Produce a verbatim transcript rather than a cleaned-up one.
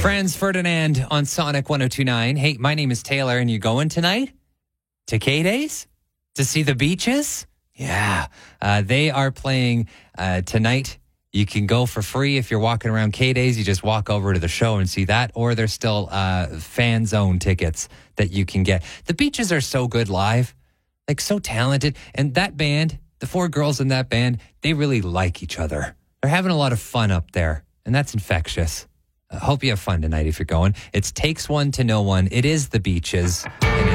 Franz Ferdinand on Sonic one oh two point nine. Hey, my name is Taylor, and you going tonight to K-Days to see the beaches? Yeah, uh, they are playing uh, tonight. You can go for free if you're walking around K-Days. You just walk over to the show and see that. Or there's still uh, fan zone tickets that you can get. The beaches are so good live, like so talented. And that band, the four girls in that band, they really like each other. They're having a lot of fun up there, and that's infectious. I hope you have fun tonight if you're going. It's Takes One to Know One. It is the beaches, and